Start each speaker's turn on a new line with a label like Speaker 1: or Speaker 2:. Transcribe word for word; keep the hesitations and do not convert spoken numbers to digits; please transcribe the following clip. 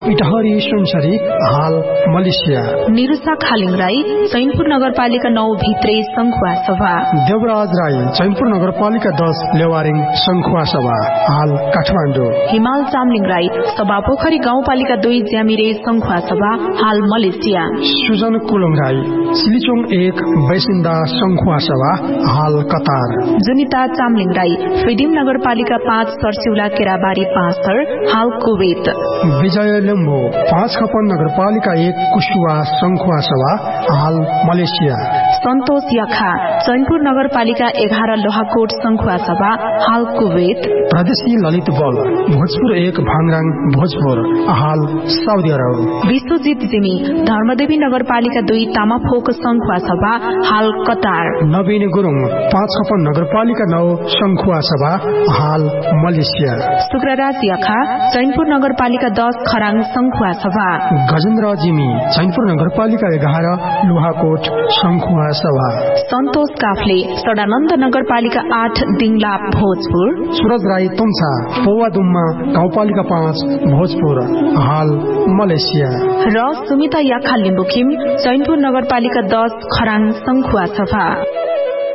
Speaker 1: इटहरी सुनसरी हाल मलेसिया।
Speaker 2: निरुसा खालिङ राई चैनपुर नगरपालिका नौ भित्रे संखुवा सभा।
Speaker 1: देवराज राई चैनपुर नगरपालिका दस लेवारिङ संखुवा सभा हाल काठमाडौँ।
Speaker 2: हिमाल चामलिङ राई सभापोखरी गाउँपालिका दुई ज्यामिरे संखुवा सभा हाल मलेसिया।
Speaker 1: सुजन कुलुङ राई सिलिचोङ एक बैसिन्दा संखुवा सभा हाल कतार।
Speaker 2: जुनिता चामलिङ राई फिडिम नगरपालिका पाँच सरसिउला केराबारी पाँच थर हाल कुवेत।
Speaker 1: विजय लिम्बू पाँच खपन नगरपालिका एक कुशुवा संखुवा सभा हाल मलेसिया।
Speaker 2: सन्तोष याखा चैनपुर नगरपालिका एघार लोहाकोट संखुवा सभा हाल कुवेत।
Speaker 1: प्रदेशी ललित बल भोजपुर एक भाङराङ भोजपुर हाल साउदी अरब।
Speaker 2: विश्वजित जिमी धर्मदेवी नगरपालिका दुई तामाफोक संखुवा सभा हाल कतार।
Speaker 1: नवीन गुरुङ पाँच खपन नगरपालिका नौ संखुवा सभा हाल मलेसिया।
Speaker 2: शुक्रराज याखा चैनपुर नगरपालिका दस खराङ संखुवा सभा।
Speaker 1: गजेन्द्र जिमी चैनपुर नगरपालिका एघार लोहाकोट संखुवा सभा।
Speaker 2: सन्तोष काफले सडानन्द नगरपालिका आठ दिङला भोजपुर।
Speaker 1: सूरज राई तुम्सा पौवादुम्मा गाउँपालिका पाँच भोजपुर हाल मलेसिया।
Speaker 2: र सुमिता याखा लिम्बुखिम चैनपुर नगरपालिका दस खराङ संखुवा सभा।